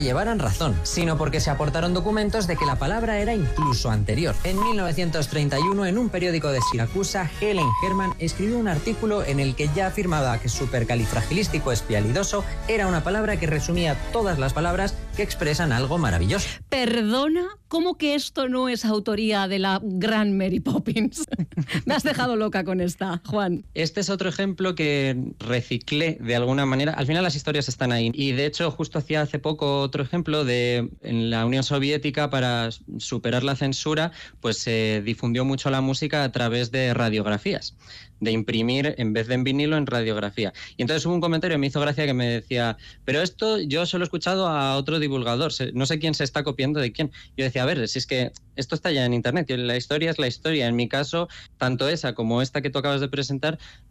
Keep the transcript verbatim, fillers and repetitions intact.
llevaran razón, sino porque se aportaron documentos de que la palabra era incluso anterior. En mil novecientos treinta y uno, en un periódico de Siracusa, Helen Herman escribió un artículo en el que ya afirmaba que supercalifragilístico espialidoso era una palabra que resumía todas las palabras que expresan algo maravilloso. ¿Perdona? ¿Cómo que esto no es autoría de la gran Mary Poppins? Me has dejado loca con esta, Juan. Este es otro ejemplo que reciclé de alguna manera. Al final las historias están ahí. Y de hecho, justo hacía hace poco otro ejemplo de en la Unión Soviética, para superar la censura, pues se difundió mucho la música a través de radiografías, de imprimir en vez de en vinilo, en radiografía. Y entonces hubo un comentario que me hizo gracia que me decía, pero esto yo solo he escuchado a otro divulgador, no sé quién se está copiando de quién. Yo decía, a ver, si es que esto está ya en internet, la historia es la historia. En mi caso, tanto esa como esta que tú acabas de presentar